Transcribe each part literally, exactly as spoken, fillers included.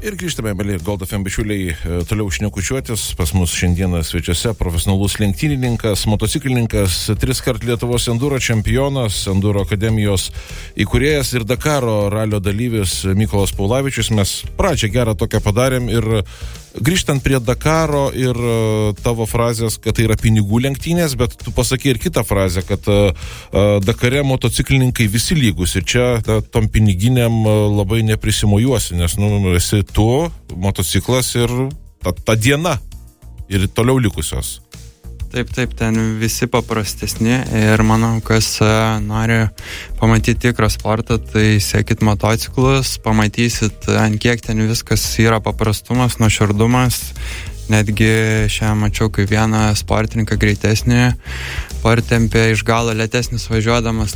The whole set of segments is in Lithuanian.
Ir grįžtame, mėly Gold F M bičiuliai, toliau šnekučiuotis. Pas mus šiandieną svečiuose profesionalus lenktynininkas, motociklininkas, tris kart Lietuvos enduro čempionas, enduro akademijos įkūrėjas ir Dakaro ralio dalyvis Mykolas Paulavičius. Mes pradžią gerą tokią padarėm ir grįžtant prie Dakaro ir tavo frazės, kad tai yra pinigų lenktynės, bet tu pasakei ir kitą frazę, kad Dakare motociklininkai visi lygus ir čia ta, tom piniginiam labai neprisimojuosi, nes nu, esi tu, motociklas ir ta, ta diena ir toliau likusios. Taip, taip, ten visi paprastesni ir manau, kas nori pamatyti tikrą sportą, tai sekit motociklus, pamatysit, ant kiek ten viskas yra paprastumas, nuoširdumas. Netgi šiandien mačiau, kaip vieną sportininką greitesnį partempė iš galo lėtesnis važiuodamas,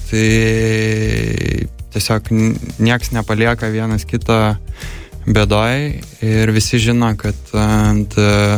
tai tiesiog nieks nepalieka vienas kitą bėdoj ir visi žino, kad ant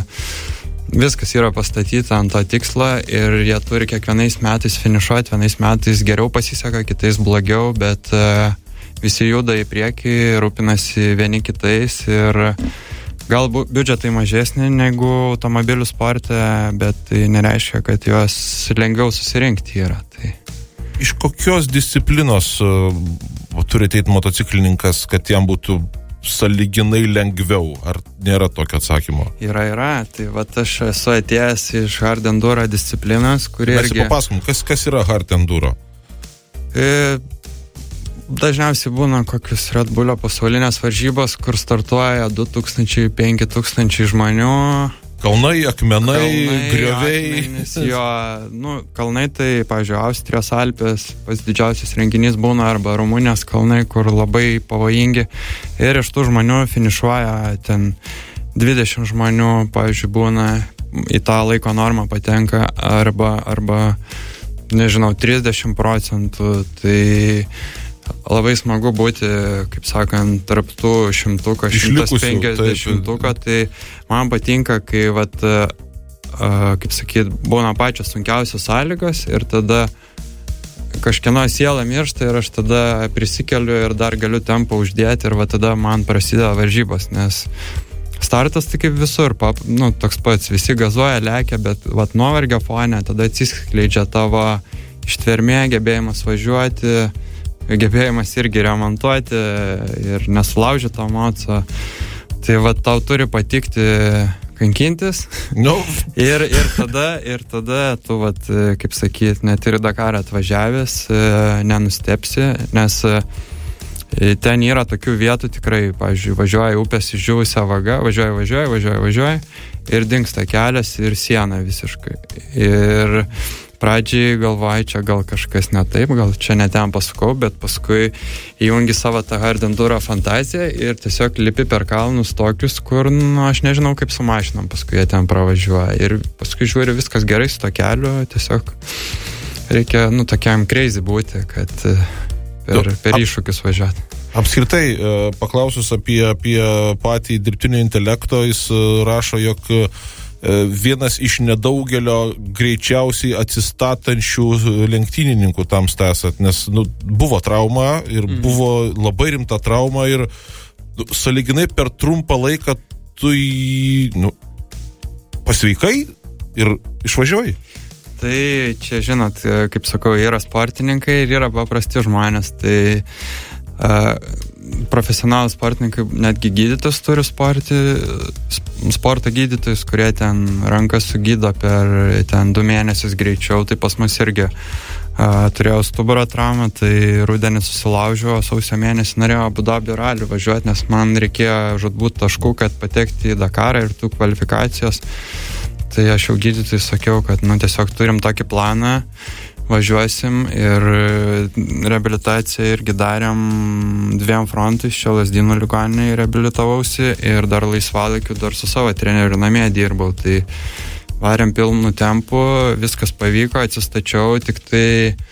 viskas yra pastatyta ant to tikslo ir jie turi kiekvienais metais finišuoti, vienais metais geriau pasiseka, kitais blogiau, bet uh, visi juda į priekį, rūpinasi vieni kitais ir galbūt biudžetai mažesni negu automobilių sporte, bet tai nereiškia, kad juos lengviau susirinkti yra. Tai. Iš kokios disciplinos uh, turi ateiti motociklininkas, kad jam būtų sąlyginai lengviau? Ar nėra tokio atsakymo? Yra, yra. Tai vat aš esu atėjęs iš hard enduro disciplinos, kuri Mes irgi... papasakom, kas, kas yra hard enduro? E, dažniausiai būna kokius Red Bullio pasaulinės varžybos, kur startuoja du tūkstančiai penki tūkstančiai žmonių. Kalnai, akmenai, kalnai grioviai. Akmenys, jo, nu, kalnai tai, pavyzdžiui, Austrijos Alpės, pats didžiausias renginys būna, arba Rumunijos kalnai, kur labai pavojingi. Ir iš tų žmonių finišuoja ten dvidešimt žmonių, pavyzdžiui, būna, į tą laiko normą patenka, arba, arba nežinau, trisdešimt procentų. Tai labai smagu būti, kaip sakant, tarp tų šimtuko, šimtas penkiasdešimtuko, tai man patinka, kai, vat, kaip sakyt, būna pačios sunkiausios sąlygos ir tada kažkieno siela miršta ir aš tada prisikeliu ir dar galiu tempą uždėti ir va tada man prasideda varžybos, nes startas tai kaip visur, pap, nu, toks pats, visi gazuoja, lekia, bet vat nuovargio fone tada atsiskleidžia tavo ištvermė, gebėjimas važiuoti, gebėjimas irgi remontuoti ir nesulaužyti to moco. Tai va tau turi patikti kankintis. No. ir, ir, tada, ir tada tu, vat, kaip sakyt, net ir Dakarą atvažiavęs nenustepsi, nes ten yra tokių vietų tikrai, pavyzdžiui, važiuoja upės išdžiūvusią vagą, važiuoja, važiuoja, važiuoja, važiuoja ir dingsta kelias ir siena visiškai. Ir pradžiai galvoju, čia gal kažkas ne taip, gal čia ne ten pasukau, bet paskui įjungi savo tą hard enduro fantaziją ir tiesiog lipi per kalnus tokius, kur, nu, aš nežinau, kaip su mašinom paskui jie ten pravažiuoja. Ir paskui žiūri, viskas gerai su to keliu, tiesiog reikia, nu, tokiam crazy būti, kad per, per iššūkius važiuoti. Apskritai, paklausus apie, apie patį dirbtinio intelekto, jis rašo, jog vienas iš nedaugelio greičiausiai atsistatančių lenktynininkų tamsta esat, nes nu, buvo trauma ir mm. buvo labai rimta trauma ir nu, sąlyginai per trumpą laiką tu į, nu, pasveikai ir išvažiuoji. Tai čia, žinot, kaip sakau, yra sportininkai ir yra paprasti žmonės, tai uh, profesionalūs sportininkai, netgi gydytojus turi sporti, sporto gydytojus, kurie ten rankas sugydo per ten du mėnesius greičiau, tai pas mus irgi uh, turėjau stuburo traumą, tai rudenį susilaužiau, sausio mėnesį norėjau Abu Dabio ralį važiuoti, nes man reikėjo žudbūt taškų, kad patekti į Dakarą ir tų kvalifikacijos, tai aš jau gydytojui sakiau, kad nu, tiesiog turim tokį planą, važiuosim ir reabilitaciją irgi darėm dviem frontais, čia Lazdynų ligoninėje reabilitavausi ir dar laisvalaikiu dar su savo treneriu namie dirbau, tai varėm pilnu tempu, viskas pavyko, atsistačiau, tik tai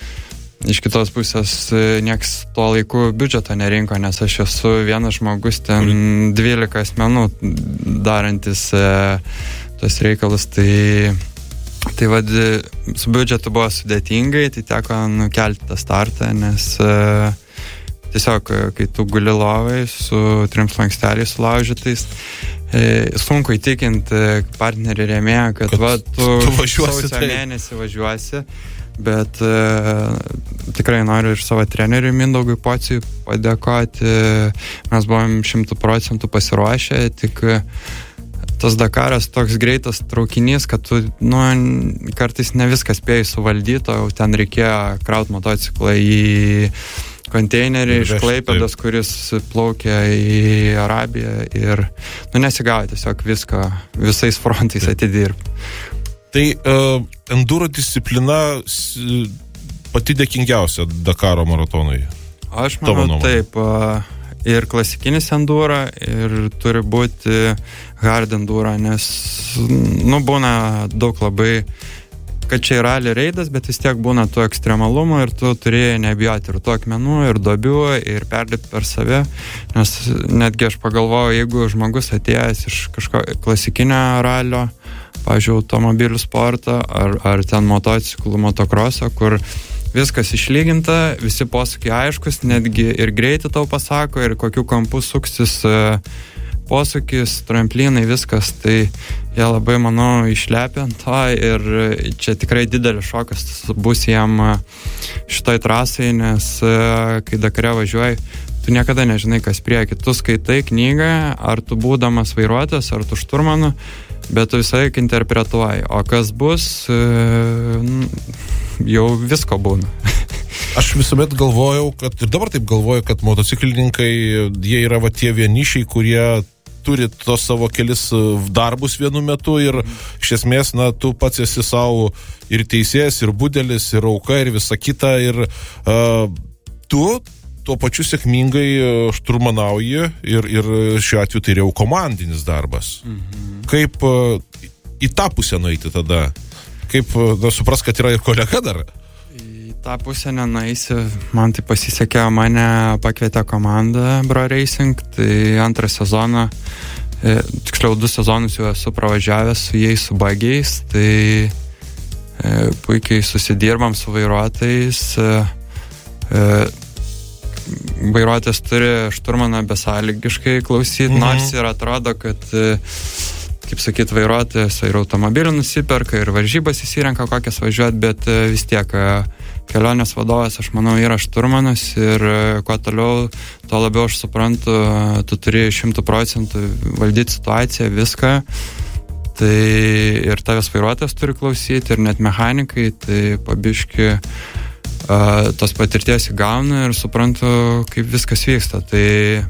iš kitos pusės nieks tuo laiku biudžeto nerinko, nes aš esu vienas žmogus ten dvylika asmenų darantis e, tos reikalus, tai Tai vad, su biudžetu buvo sudėtingai, tai teko nukelti tą startą, nes tiesiog, kai tu guli lovai su trim slanksteliais sulaužytais, sunku įtikinti partnerį rėmėją, kad, kad va, tu, tu sausio tai. mėnesį važiuosi, bet e, tikrai noriu ir savo treneriui Mindaugui Pociui padėkoti. Mes buvom šimtų procentų pasiruošę, tik tas Dakaras toks greitas traukinys, kad tu, nu, kartais ne viską spėjai suvaldyti, o ten reikėjo kraut motociklą į konteinerį iš Klaipėdos, kuris plaukia į Arabiją ir, nu, nesigavo tiesiog visko, visais frontais atidirbti. Tai uh, enduro disciplina pati dėkingiausia Dakaro maratonui? Aš manau, taip. Uh, ir klasikinis enduro, ir turi būti hard enduro, nes, nu, būna daug labai, kad čia yra rally reidas, bet vis tiek būna tų ekstremalumų ir tu turėjai nebijoti ir tų akmenų, ir duobių, ir perlipti per save, nes netgi aš pagalvojau, jeigu žmogus atėjęs iš kažko klasikinio ralio, pavyzdžiui, automobilių sporto, ar, ar ten motociklų, motokroso, kur viskas išlyginta, visi posūkiai aiškus, netgi ir greitį tau pasako, ir kokiu kampu suksis posūkis, tramplinai, viskas, tai jie labai, manau, išlepė ant to ir čia tikrai didelis šokas bus jam šitoj trasai, nes kai Dakare važiuoji, tu niekada nežinai, kas prieki. Tu skaitai knygą, ar tu būdamas vairuotojas, ar tu šturmanu, bet tu visai interpretuoji. O kas bus, jau visko būna. Aš visuomet galvojau, kad ir dabar taip galvoju, kad motociklininkai, jie yra va tie vienišiai, kurie turi tos savo kelis darbus vienu metu ir iš esmės, na, tu pats esi savo ir teisėjas, ir budelis, ir auka, ir visa kita, ir uh, tu tuo pačiu sėkmingai šturmanauji ir, ir šiuo atveju tai jau komandinis darbas. Mhm. Kaip uh, į tą pusę nueiti tada? Kaip, na, supras, kad yra ir kolega dar? Į tą pusę nenueisi. Man tai pasisekė, mane pakvietė komanda Bro Racing, tai antrą sezoną, e, tiksliau du sezonus jau esu pravažiavęs su jais, su bagiais, tai e, puikiai susidirbam su vairuotojais. E, e, vairuotojas turi šturmaną besąlygiškai klausyti, mhm. nors ir atrodo, kad e, kaip sakyt, vairuotojas ir automobilį nusiperka, ir varžybas įsirenka kokias važiuoti, bet vis tiek kelionės vadovas, aš manau, yra šturmanas ir kuo toliau, tuo labiau aš suprantu, tu turi šimtų procentų valdyti situaciją, viską, tai ir tavęs vairuotojas turi klausyti, ir net mechanikai, tai pabiški uh, tos patirties įgauna ir suprantu, kaip viskas vyksta, tai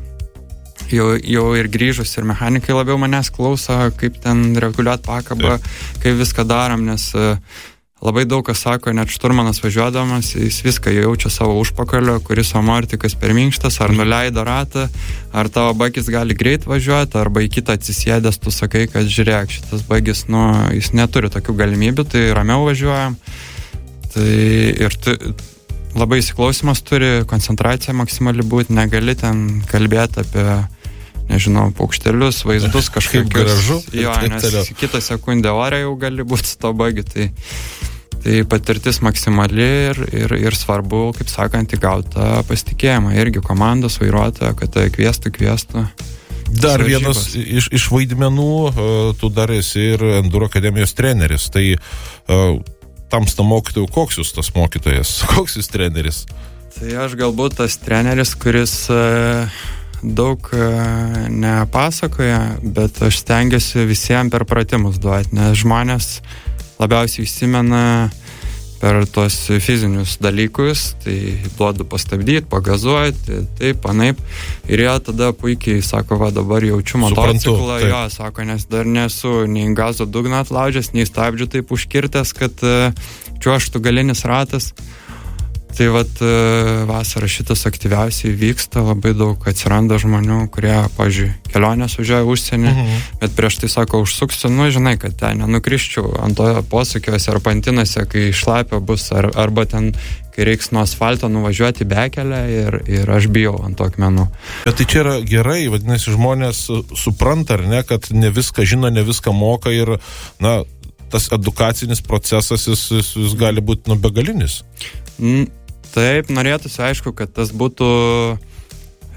Jau, jau ir grįžus, ir mechanikai labiau manęs klauso, kaip ten reguliuot pakabą, kaip viską darom, nes labai daug kas sako, net šturmanas važiuodamas, jis viską jaučia savo užpakalio, kuris amortikas per minkštas, ar nuleido ratą, ar tavo bagis gali greit važiuoti, arba į kitą atsisėdęs tu sakai, kad žiūrėk, šitas bagis, nu, jis neturi tokių galimybių, tai ramiau važiuojam. Tai ir tu... Labai įsiklausimas turi, koncentracija maksimali būti, negali ten kalbėti apie, nežinau, paukštelius, vaizdus, kažkaip gražu. Jo, nes kitą sekundę ore jau gali būti su to bagi, tai, tai patirtis maksimali ir, ir, ir svarbu, kaip sakant, įgauti pasitikėjimą. Irgi komandos vairuotojo, kad tai kviestų, kviestų. Dar vienas iš, iš vaidmenų, tu dar esi ir Enduro akademijos treneris, tai uh, tamsta mokytojų, koks jūs tas mokytojas, koks jūs treneris? Tai aš galbūt tas treneris, kuris uh, daug uh, nepasakoja, bet aš stengiuosi visiems per pratimus duoti, nes žmonės labiausiai įsimena per tos fizinius dalykus, tai duodu pastabdyti, pagazuoti, taip, panaip, ir jie tada puikiai sako, va dabar jaučiu motociklą, jo, sako, nes dar nesu nei gazo dugną atlaužęs, nei stabdžių taip užkirtęs, kad uh, čiuoštų galinis ratas. Tai vat vasarą šitas aktyviausiai vyksta, labai daug atsiranda žmonių, kurie, pavyzdžiui, kelionės važiuoja užsienį, mhm. bet prieš tai sako, užsuksiu, nu, žinai, kad ten nenukriščiau ant to posūkiuose ar pantinose, kai šlapio bus, ar, arba ten, kai reiks nuo asfalto nuvažiuoti bekelę ir, ir aš bijau ant to akmenų. Bet tai čia yra gerai, vadinasi, žmonės supranta, ar ne, kad ne viską žino, ne viską moka ir, na, tas edukacinis procesas, jis, jis, jis gali būti, nu, begalinis. Mm. Taip, norėtųsi, aišku, kad tas būtų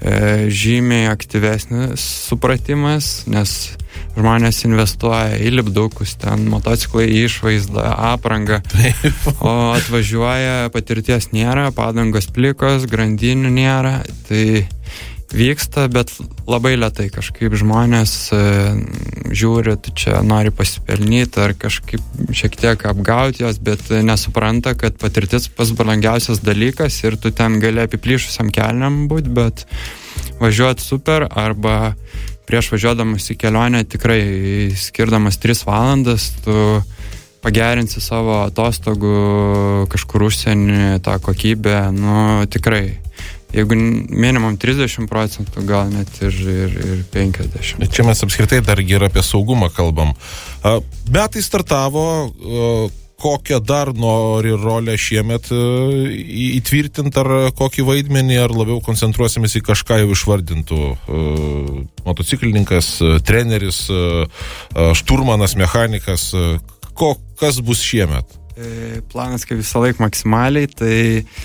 e, žymiai aktyvesnis supratimas, nes žmonės investuoja į lipdukus, ten motociklai, išvaizdą, aprangą, o atvažiuoja, patirties nėra, padangos plikos, grandinių nėra, tai vyksta, bet labai lėtai kažkaip žmonės e, žiūri, tu čia nori pasipelnyti ar kažkaip šiek tiek apgauti jos, bet nesupranta, kad patirtis pats brangiausias dalykas ir tu ten gali apiplyšusiam kelniam būti, bet važiuoti super arba prieš važiuodamas į kelionę tikrai skirdamas tris valandas tu pagerinsi savo atostogų kažkur užsienį tą kokybę, nu tikrai. Jeigu minimum trisdešimt procentų, gal net ir, ir, ir penkiasdešimt. Čia mes apskritai dargi ir apie saugumą kalbam. Metai startavo, kokią dar nori rolę šiemet įtvirtinti, ar kokį vaidmenį, ar labiau koncentruosimės į kažką jau išvardintų. Motociklininkas, treneris, šturmanas, mechanikas. Ko, kas bus šiemet? Planas kaip visą laiką maksimaliai, tai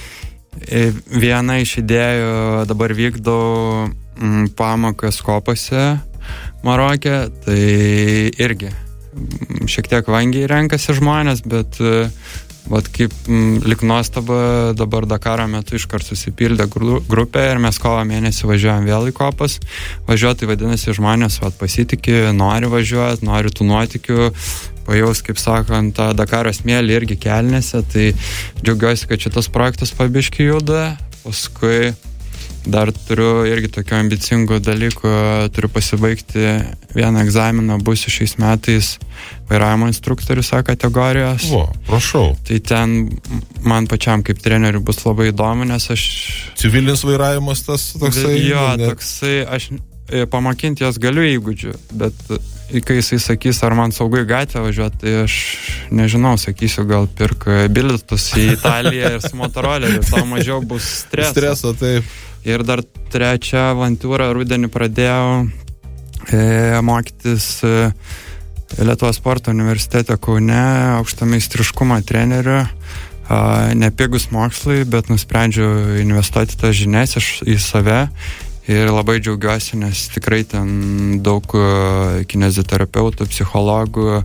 viena iš idėjų dabar vykdau m, pamokas kopose Maroke, tai irgi m, šiek tiek vangiai renkasi žmonės, bet vat kaip m, lik nuostaba dabar Dakaro metu iškart susipildė gru, grupė ir mes kovo mėnesį važiuojam vėl į kopas. Važiuoti, tai vadinasi, žmonės vat, pasitikė, nori važiuoti, nori tų nuotykių, pajaus, kaip sakant, tą Dakaro smėlį irgi kelnėse, tai džiaugiuosi, kad šitas projektas pabiški juda. Paskui dar turiu irgi tokių ambicingų dalykų, turiu pasibaigti vieną egzaminą, būsiu šiais metais vairavimo instruktorius A kategorijos. O, prašau. Tai ten man pačiam kaip treneriui bus labai įdomu, nes aš... Civilinis vairavimas tas toksai? Jo, ne... toksai, aš pamokinti jas galiu įgūdžių, bet kai jisai sakys, ar man saugu į gatvę važiuoti, tai aš nežinau, sakysiu, gal pirk bilietus į Italiją ir su motoroleriu, tau mažiau bus streso. Streso, taip. Ir dar trečią avantūrą rudenį pradėjau e, mokytis e, Lietuvos sporto universitete Kaune, aukštameistriškumo treneriu. E, nepigus mokslai, bet nusprendžiau investuoti tas žinias į save. Ir labai džiaugiuosi, nes tikrai ten daug kineziterapeutų, psichologų,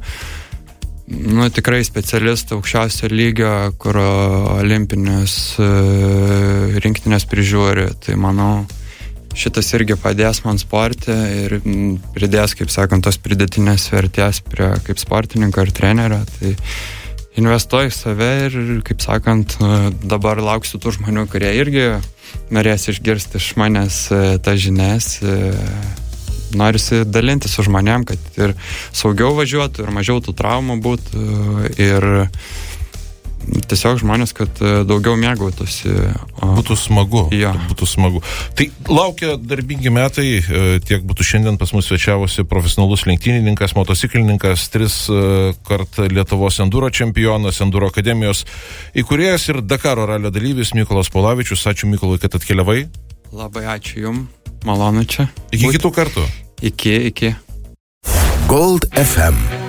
nu tikrai specialistų aukščiausio lygio, kur olimpinės rinktinės prižiūri. Tai manau, šitas irgi padės man sporte ir pridės, kaip sakant, tos pridėtinės vertės prie kaip sportininko ir trenerio. Tai investuoju į save ir, kaip sakant, dabar lauksiu tų žmonių, kurie irgi norės išgirsti iš manęs tas žinias. Norisi dalinti su žmonėm, kad ir saugiau važiuotų, ir mažiau tų traumų būtų, ir tiesiog žmonės, kad daugiau mėgautųsi. Būtų smagu. Ja. Būtų smagu. Tai laukia darbingi metai, tiek būtų šiandien pas mus svečiavosi profesionalus lenktynininkas, motociklininkas, tris kart Lietuvos enduro čempionas, enduro akademijos įkūrėjas ir Dakaro ralio dalyvis Mykolas Paulavičius. Ačiū Mykolui, kad atkeliavai. Labai ačiū jum, malonu čia. Iki Būt... kitų kartų. Iki, iki. Gold F M